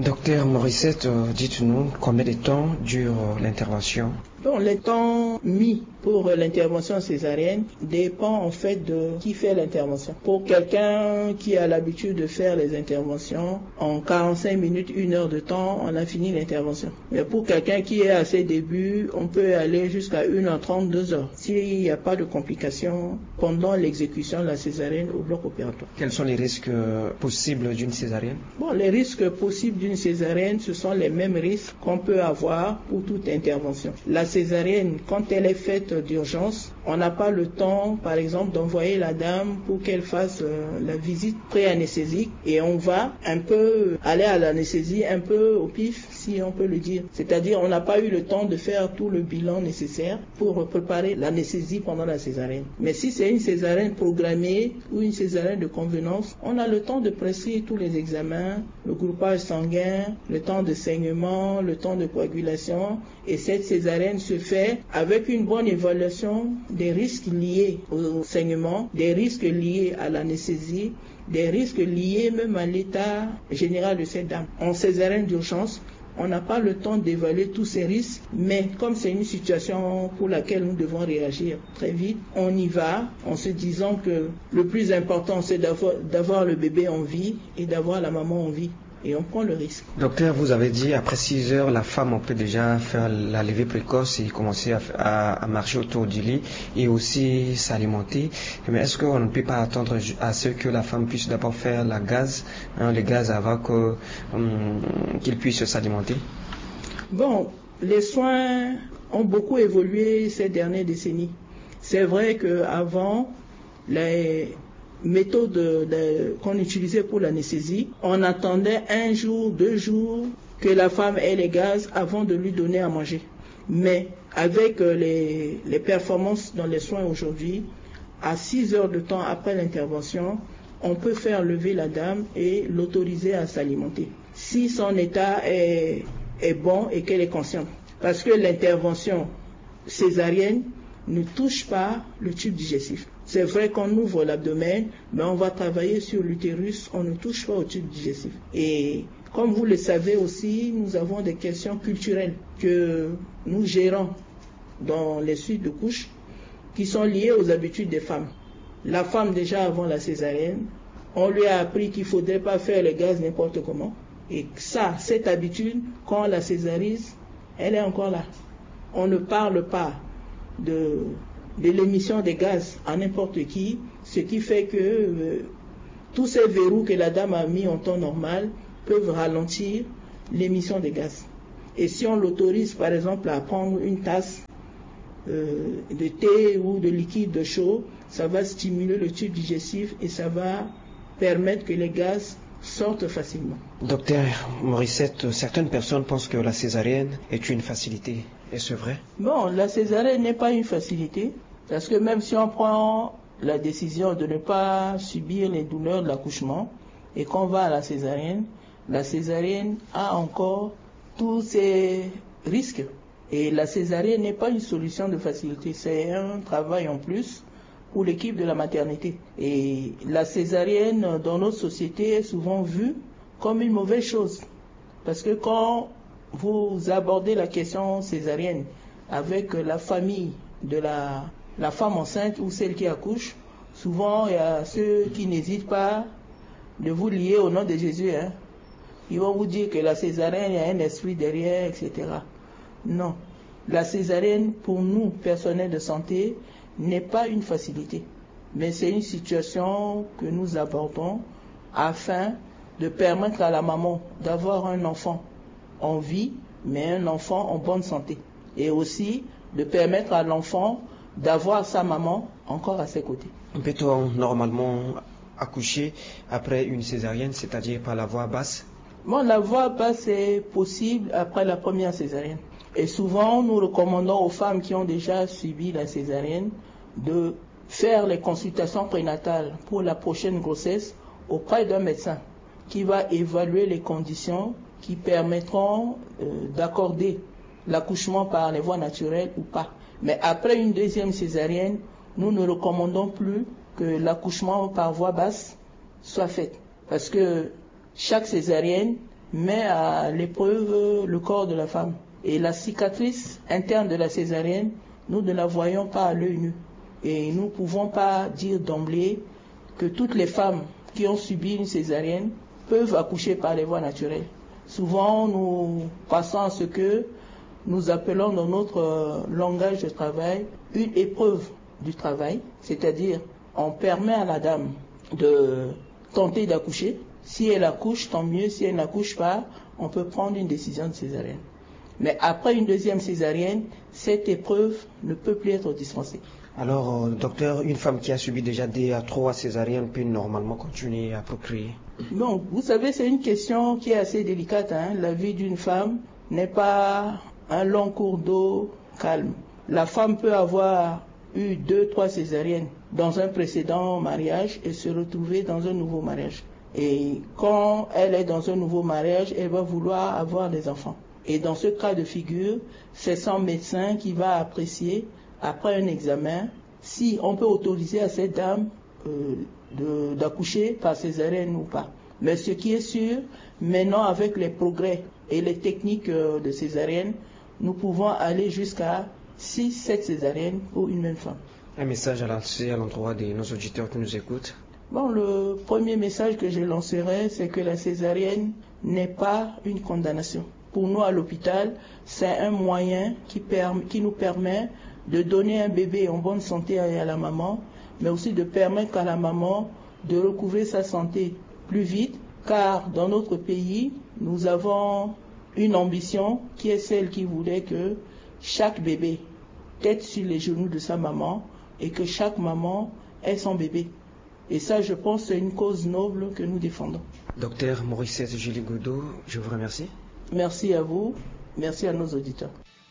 Docteur Morissette, dites-nous combien de temps dure l'intervention? Bon, le temps mis pour l'intervention césarienne dépend en fait de qui fait l'intervention. Pour quelqu'un qui a l'habitude de faire les interventions, en 45 minutes, 1 heure de temps, on a fini l'intervention. Mais pour quelqu'un qui est à ses débuts, on peut aller jusqu'à 1h30, 2h. S'il n'y a pas de complications pendant l'exécution de la césarienne au bloc opératoire. Quels sont les risques possibles d'une césarienne? Bon, les risques possibles d'une césarienne, ce sont les mêmes risques qu'on peut avoir pour toute intervention. La césarienne, quand elle est faite d'urgence, on n'a pas le temps, par exemple, d'envoyer la dame pour qu'elle fasse la visite pré-anesthésique et on va un peu aller à l'anesthésie, un peu au pif, si on peut le dire. C'est-à-dire, on n'a pas eu le temps de faire tout le bilan nécessaire pour préparer l'anesthésie pendant la césarienne. Mais si c'est une césarienne programmée ou une césarienne de convenance, on a le temps de prescrire tous les examens, le groupage sanguin, le temps de saignement, le temps de coagulation, et cette césarienne se fait avec une bonne évaluation des risques liés au saignement, des risques liés à l'anesthésie, des risques liés même à l'état général de cette dame. En césarienne d'urgence, on n'a pas le temps d'évaluer tous ces risques, mais comme c'est une situation pour laquelle nous devons réagir très vite, on y va en se disant que le plus important c'est d'avoir le bébé en vie et d'avoir la maman en vie. Et on prend le risque. Docteur, vous avez dit après 6 heures, la femme on peut déjà faire la levée précoce et commencer à marcher autour du lit et aussi s'alimenter. Mais est-ce qu'on ne peut pas attendre à ce que la femme puisse d'abord faire les gaz avant qu'il puisse s'alimenter? Bon, les soins ont beaucoup évolué ces dernières décennies. C'est vrai qu'avant, les méthode qu'on utilisait pour l'anesthésie, on attendait 1 jour, 2 jours que la femme ait les gaz avant de lui donner à manger. Mais avec les performances dans les soins aujourd'hui, à 6 heures de temps après l'intervention, on peut faire lever la dame et l'autoriser à s'alimenter. Si son état est bon et qu'elle est consciente. Parce que l'intervention césarienne ne touche pas le tube digestif. C'est vrai qu'on ouvre l'abdomen, mais on va travailler sur l'utérus, on ne touche pas au tube digestif. Et comme vous le savez aussi, nous avons des questions culturelles que nous gérons dans les suites de couches qui sont liées aux habitudes des femmes. La femme, déjà avant la césarienne, on lui a appris qu'il ne faudrait pas faire les gaz n'importe comment. Et ça, cette habitude, quand on la césarise, elle est encore là. On ne parle pas de l'émission des gaz à n'importe qui, ce qui fait que tous ces verrous que la dame a mis en temps normal peuvent ralentir l'émission des gaz. Et si on l'autorise par exemple à prendre une tasse de thé ou de liquide chaud, ça va stimuler le tube digestif et ça va permettre que les gaz sortent facilement. Docteur Morissette, certaines personnes pensent que la césarienne est une facilité. Est-ce vrai? Bon, la césarienne n'est pas une facilité, parce que même si on prend la décision de ne pas subir les douleurs de l'accouchement et qu'on va à la césarienne a encore tous ses risques. Et la césarienne n'est pas une solution de facilité, c'est un travail en plus pour l'équipe de la maternité. Et la césarienne dans notre société est souvent vue comme une mauvaise chose. Parce que quand vous abordez la question césarienne avec la famille de la femme enceinte ou celle qui accouche, souvent il y a ceux qui n'hésitent pas de vous lier au nom de Jésus. Ils vont vous dire que la césarienne, il y a un esprit derrière, etc. Non. La césarienne, pour nous, personnels de santé, n'est pas une facilité. Mais c'est une situation que nous abordons afin de permettre à la maman d'avoir un enfant en vie, mais un enfant en bonne santé. Et aussi de permettre à l'enfant d'avoir sa maman encore à ses côtés. Peut-on normalement accoucher après une césarienne, c'est-à-dire par la voie basse? Bon, la voie basse est possible après la première césarienne. Et souvent, nous recommandons aux femmes qui ont déjà subi la césarienne de faire les consultations prénatales pour la prochaine grossesse auprès d'un médecin qui va évaluer les conditions qui permettront d'accorder l'accouchement par les voies naturelles ou pas. Mais après une deuxième césarienne, nous ne recommandons plus que l'accouchement par voie basse soit fait. Parce que chaque césarienne met à l'épreuve le corps de la femme. Et la cicatrice interne de la césarienne, nous ne la voyons pas à l'œil nu. Et nous ne pouvons pas dire d'emblée que toutes les femmes qui ont subi une césarienne peuvent accoucher par les voies naturelles. Souvent, nous passons à ce que nous appelons dans notre langage de travail une épreuve du travail, c'est-à-dire on permet à la dame de tenter d'accoucher. Si elle accouche, tant mieux. Si elle n'accouche pas, on peut prendre une décision de césarienne. Mais après une deuxième césarienne, cette épreuve ne peut plus être dispensée. Alors, docteur, une femme qui a subi déjà 2 à 3 césariennes peut normalement continuer à procréer? Non, vous savez, c'est une question qui est assez délicate. La vie d'une femme n'est pas un long cours d'eau calme. La femme peut avoir eu 2, 3 césariennes dans un précédent mariage et se retrouver dans un nouveau mariage. Et quand elle est dans un nouveau mariage, elle va vouloir avoir des enfants. Et dans ce cas de figure, c'est son médecin qui va apprécier, après un examen, si on peut autoriser à cette dame d'accoucher par césarienne ou pas. Mais ce qui est sûr, maintenant avec les progrès et les techniques de césarienne, nous pouvons aller jusqu'à 6-7 césariennes pour une même femme. Un message à lancer à l'endroit de nos auditeurs qui nous écoutent? Bon, le premier message que je lancerai, c'est que la césarienne n'est pas une condamnation. Pour nous, à l'hôpital, c'est un moyen qui nous permet de donner un bébé en bonne santé à la maman, mais aussi de permettre à la maman de recouvrer sa santé plus vite, car dans notre pays, nous avons une ambition qui est celle qui voulait que chaque bébé tête sur les genoux de sa maman et que chaque maman ait son bébé. Et ça, je pense, c'est une cause noble que nous défendons. Docteur Morissette Julie Godot, je vous remercie. Merci à vous, merci à nos auditeurs.